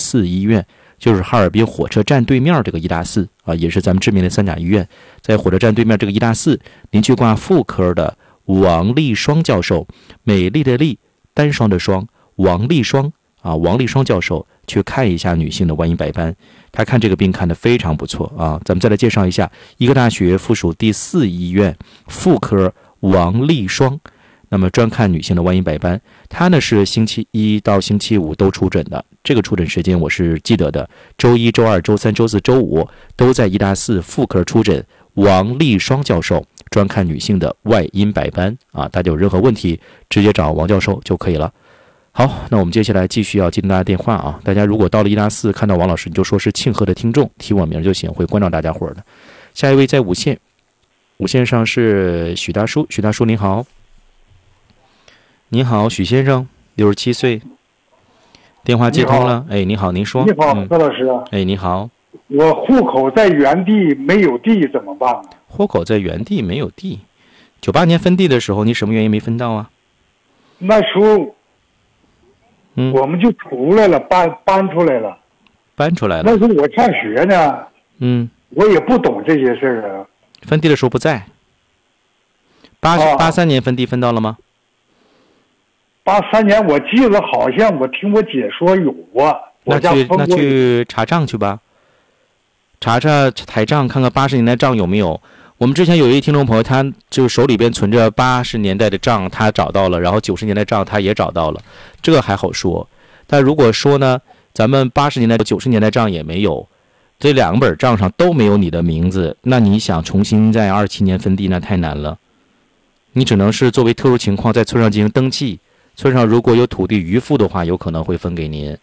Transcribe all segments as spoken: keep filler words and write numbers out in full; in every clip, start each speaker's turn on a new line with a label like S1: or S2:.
S1: 四医院，就是哈尔滨火车站对面这个医大四啊，也是咱们知名的三甲医院，在火车站对面这个医大四，您去挂妇科的王丽双教授，美丽的丽，单双的双，王丽双啊，王丽双教授去看一下女性的外阴白斑，他看这个病看得非常不错啊。咱们再来介绍一下医科大学附属第四医院妇科王丽双，那么专看女性的外阴白斑，他呢是星期一到星期五都出诊的，这个出诊时间我是记得的，周一、周二、周三、周四、周五都在医大四妇科出诊，王丽双教授专看女性的外阴白斑啊，大家有任何问题直接找王教授就可以了。好，那我们接下来继续要接听大家电话啊！大家如果到了医大四看到王老师，你就说是庆贺的听众，提我名就行，会关照大家伙的。下一位在五线，五线上是许大叔，许大叔您好。您好，许先生，六十七岁，电话接通了。哎，你好，您说。
S2: 你好，何老师。
S1: 哎，你好。
S2: 我户口在原地没有地怎么办呢？
S1: 户口在原地没有地，九八年分地的时候，你什么原因没分到啊？
S2: 那时候。嗯，我们就出来了，搬搬出来了，
S1: 搬出来了。
S2: 那时候我上学呢，
S1: 嗯，
S2: 我也不懂这些事儿啊。
S1: 分地的时候不在。八八三年分地分到了吗？
S2: 八三年我记得好像我听我姐说有啊。
S1: 那去那去查账去吧，查查台账，看看八十年代账有没有。我们之前有一位听众朋友，他就手里边存着八十年代的账，他找到了，然后九十年代账他也找到了，这个还好说。但如果说呢，咱们八十年代、九十年代账也没有，这两本账上都没有你的名字，那你想重新在二七年分地，那太难了。你只能是作为特殊情况在村上进行登记，村上如果有土地余富的话，有可能会分给您。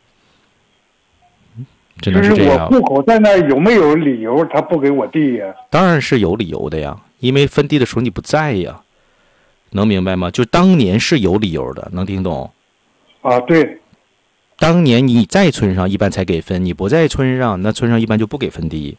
S1: 只能是这样。
S2: 我户口在那有没有理由他不给我地呀？
S1: 当然是有理由的呀，因为分地的时候你不在呀，能明白吗？就当年是有理由的，能听懂？
S2: 啊，对。
S1: 当年你在村上一般才给分，你不在村上，那村上一般就不给分地。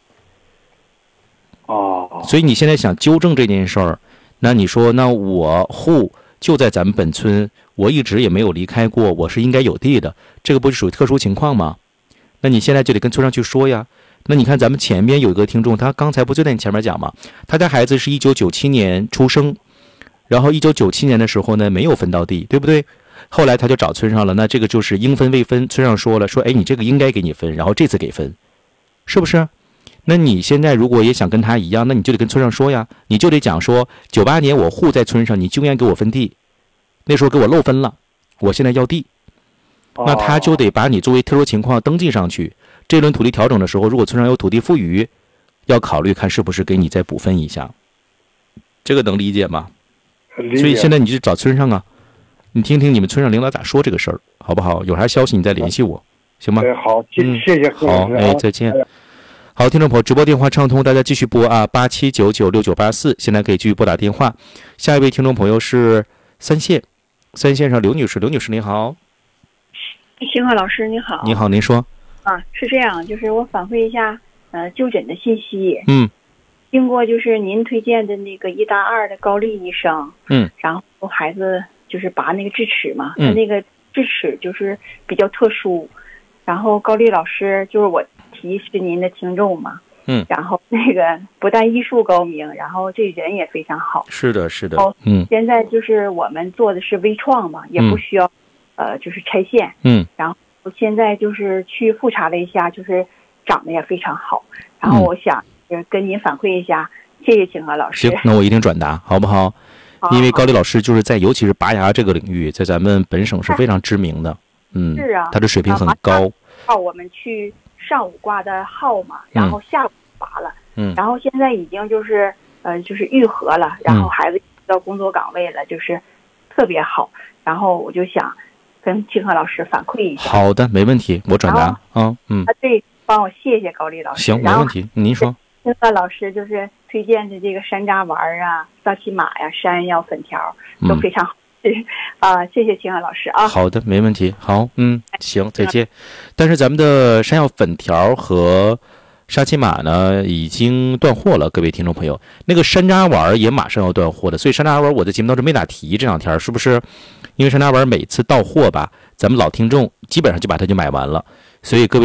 S2: 哦。
S1: 所以你现在想纠正这件事儿，那你说，那我户就在咱们本村，我一直也没有离开过，我是应该有地的，这个不是属于特殊情况吗？那你现在就得跟村上去说呀。那你看咱们前边有一个听众，他刚才不就在你前面讲吗？他家孩子是一九九七年出生，然后一九九七年的时候呢没有分到地，对不对？后来他就找村上了，那这个就是应分未分，村上说了，说哎你这个应该给你分，然后这次给分，是不是？那你现在如果也想跟他一样，那你就得跟村上说呀，你就得讲说九八年我户在村上，你就应该给我分地，那时候给我漏分了，我现在要地。那他就得把你作为特殊情况登记上去。这轮土地调整的时候，如果村上有土地富余，要考虑看是不是给你再补分一下。这个能理解吗？
S2: 理解。
S1: 所以现在你就找村上啊，你听听你们村上领导咋说这个事儿，好不好？有啥消息你再联系我，行吗？
S2: 对，好，谢、嗯、谢谢。
S1: 好，哎，再见。好，听众朋友，直播电话畅通，大家继续拨啊，八七九九六九八四，现在可以继续拨打电话。下一位听众朋友是三线，三线上刘女士，刘女士您好。
S3: 星河老师你好。
S1: 你好，您说。
S3: 啊，是这样，就是我反馈一下呃就诊的信息。
S1: 嗯。
S3: 经过就是您推荐的那个医大二的高丽医生。
S1: 嗯。
S3: 然后孩子就是拔那个智齿嘛，
S1: 嗯、
S3: 他那个智齿就是比较特殊，然后高丽老师就是我提是您的听众嘛。
S1: 嗯。
S3: 然后那个不但医术高明，然后这人也非常好。
S1: 是的，是的。
S3: 嗯。现在就是我们做的是微创嘛，也不需要。嗯呃，就是拆线，
S1: 嗯，
S3: 然后现在就是去复查了一下，就是长得也非常好。然后我想跟您反馈一下，嗯、谢谢星河老师。
S1: 行，那我一定转达，好不好？好因为高丽老师就是在尤其是拔牙这个领域，在咱们本省是非常知名的，嗯，
S3: 是啊，
S1: 他的水平很高。
S3: 号我们去上午挂的号嘛，然后下午拔了，
S1: 嗯，
S3: 然后现在已经就是呃就是愈合了，然后孩子到工作岗位了，就是特别好。然后我就想。跟清河老师反馈一下。
S1: 好的，没问题，我转达啊，嗯。
S3: 啊，对，帮我谢谢高丽老师。
S1: 行，没问题，您说。
S3: 清河老师就是推荐的这个山楂丸啊、萨琪玛呀、山药粉条都非常好吃啊、嗯呃，谢谢清河老师啊。
S1: 好的，没问题，好，嗯，行，再见。但是咱们的山药粉条和沙琪玛呢已经断货了，各位听众朋友，那个山楂丸也马上要断货的，所以山楂丸我在节目当中没咋提，这两天是不是？因为山楂丸每次到货吧，咱们老听众基本上就把它就买完了，所以各位。